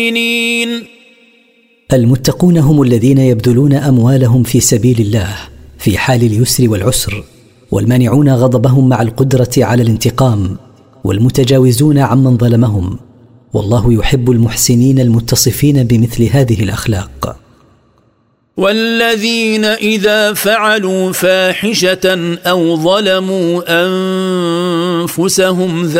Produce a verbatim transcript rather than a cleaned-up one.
المتقون هم الذين يبذلون أموالهم في سبيل الله في حال اليسر والعسر، والمانعون غضبهم مع القدرة على الانتقام، والمتجاوزون عمن ظلمهم، والله يحب المحسنين المتصفين بمثل هذه الأخلاق. والذين إذا فعلوا فاحشة أو ظلموا أنفسهم